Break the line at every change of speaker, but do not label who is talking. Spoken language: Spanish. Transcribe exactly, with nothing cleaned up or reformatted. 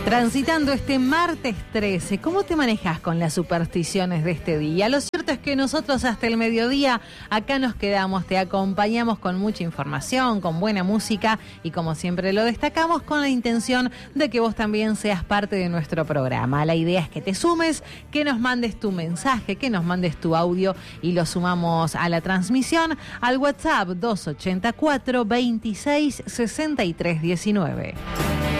Transitando este martes trece, ¿cómo te manejas con las supersticiones de este día? Lo cierto es que nosotros hasta el mediodía acá nos quedamos, te acompañamos con mucha información, con buena música y como siempre lo destacamos con la intención de que vos también seas parte de nuestro programa. La idea es que te sumes, que nos mandes tu mensaje, que nos mandes tu audio y lo sumamos a la transmisión al WhatsApp dos ochenta y cuatro, veintiséis, sesenta y tres diecinueve.